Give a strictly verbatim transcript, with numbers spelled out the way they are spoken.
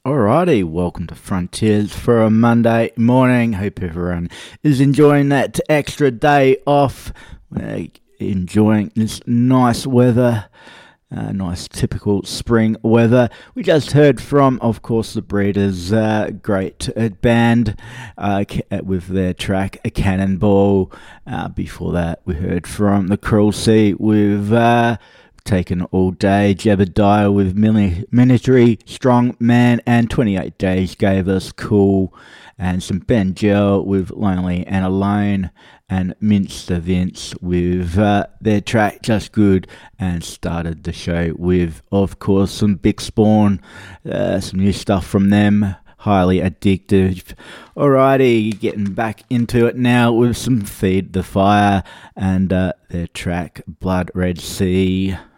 Alrighty, welcome to Frontiers for a Monday morning. Hope everyone is enjoying that extra day off, uh, enjoying this nice weather, uh, nice typical spring weather. We just heard from, of course, the Breeders, uh, great uh, band uh, with their track A Cannonball. Uh, before that, we heard from the Cruel Sea with... Uh, Taken All Day. Jebediah with mini- Military Strong Man, and twenty-eight Days gave us Cool, and some Ben Gell with Lonely and Alone, and Minster Vince with uh, their track Just Good, and started the show with, of course, some Big Spawn, uh, some new stuff from them. Highly addictive. Alrighty, getting back into it now with some Feed the Fire and uh, their track Blood Red Sea.